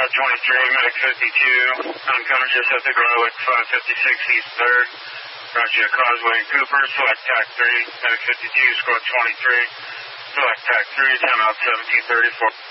Squad 23, Medic 52. I'm coming just at the Garlic 556 East 3rd. Roger, Causeway and Cooper. Select TAC 3, Medic 52, Squad 23. Select TAC 3, timeout 1734.